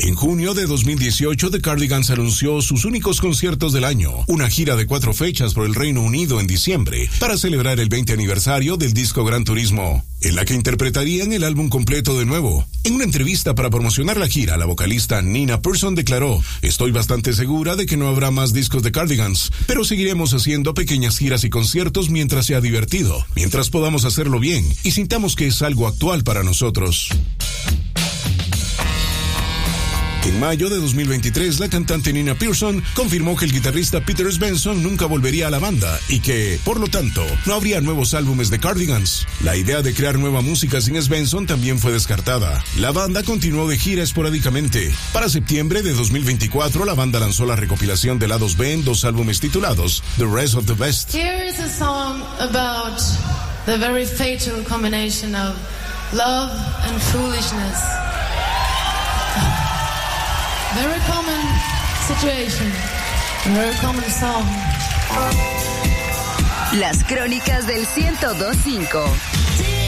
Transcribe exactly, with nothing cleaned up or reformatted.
En junio de dos mil dieciocho, The Cardigans anunció sus únicos conciertos del año, una gira de cuatro fechas por el Reino Unido en diciembre, para celebrar el veinte aniversario del disco Gran Turismo, en la que interpretarían el álbum completo de nuevo. En una entrevista para promocionar la gira, la vocalista Nina Persson declaró: "Estoy bastante segura de que no habrá más discos de Cardigans, pero seguiremos haciendo pequeñas giras y conciertos mientras sea divertido, mientras podamos hacerlo bien y sintamos que es algo actual para nosotros". En mayo de dos mil veintitrés, la cantante Nina Persson confirmó que el guitarrista Peter Svensson nunca volvería a la banda y que, por lo tanto, no habría nuevos álbumes de Cardigans. La idea de crear nueva música sin Svensson también fue descartada. La banda continuó de gira esporádicamente. Para septiembre de dos mil veinticuatro, la banda lanzó la recopilación de lados B en dos álbumes titulados The Rest of the Best. Here is a song about the very fatal combination of love and foolishness. Very common situation, a very common song. Las crónicas del ciento dos punto cinco.